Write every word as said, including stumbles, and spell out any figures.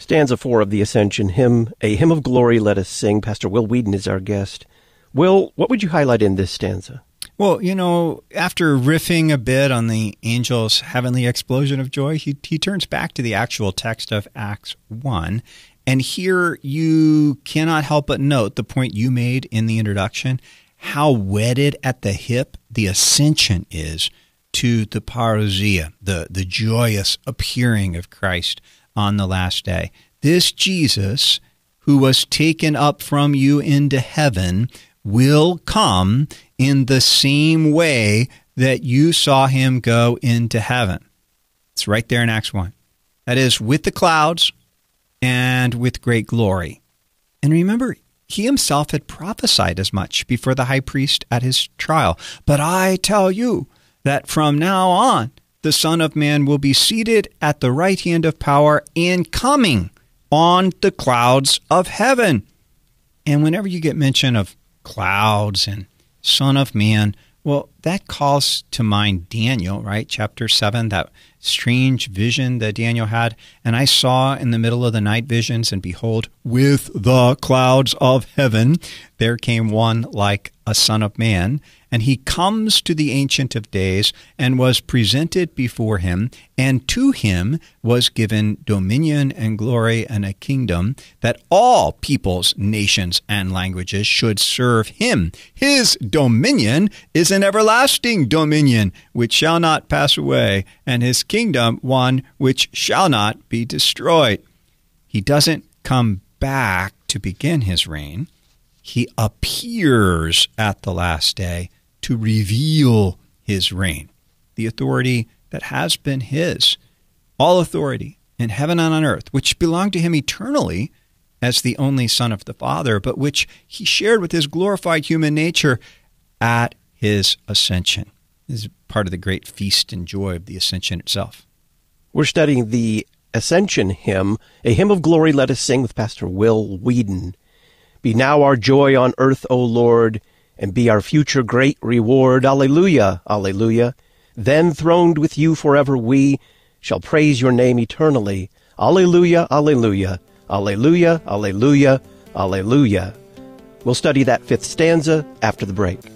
Stanza four of the Ascension Hymn, A Hymn of Glory, Let Us Sing. Pastor Will Whedon is our guest. Will, what would you highlight in this stanza? Well, you know, after riffing a bit on the angel's heavenly explosion of joy, he, he turns back to the actual text of Acts one. And here you cannot help but note the point you made in the introduction, how wedded at the hip the Ascension is to the parousia, the, the joyous appearing of Christ on the last day. This Jesus, who was taken up from you into heaven, will come in the same way that you saw him go into heaven. It's right there in Acts one. That is, with the clouds and with great glory. And remember, he himself had prophesied as much before the high priest at his trial. But I tell you that from now on, the Son of Man will be seated at the right hand of power and coming on the clouds of heaven. And whenever you get mention of clouds and Son of Man, well, that calls to mind Daniel, right? Chapter seven, that strange vision that Daniel had. And I saw in the middle of the night visions, and behold, with the clouds of heaven, there came one like a son of man. And he comes to the Ancient of Days and was presented before him, and to him was given dominion and glory and a kingdom, that all peoples, nations, and languages should serve him. His dominion is an everlasting dominion which shall not pass away, and his kingdom one which shall not be destroyed. He doesn't come back to begin his reign. He appears at the last day to reveal his reign, the authority that has been his, all authority in heaven and on earth, which belonged to him eternally as the only Son of the Father, but which he shared with his glorified human nature at his ascension. This is part of the great feast and joy of the ascension itself. We're studying the Ascension Hymn, A Hymn of Glory, Let Us Sing, with Pastor Will Whedon. Be now our joy on earth, O Lord, and be our future great reward. Alleluia, alleluia. Then throned with you forever we shall praise your name eternally. Alleluia, alleluia, alleluia, alleluia, alleluia. We'll study that fifth stanza after the break.